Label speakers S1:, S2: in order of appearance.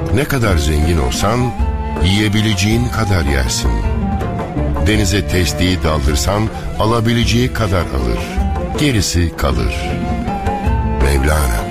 S1: Ne kadar zengin olsan, yiyebileceğin kadar yersin. Denize testiyi daldırsan, alabileceği kadar alır. Gerisi kalır. Mevlana.